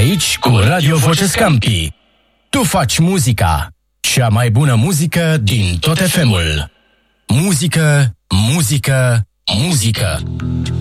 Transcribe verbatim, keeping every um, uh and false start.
aici cu Radio Voce Scampi. Tu faci muzica, cea mai bună muzică din tot F M-ul. Muzică, muzică, muzică.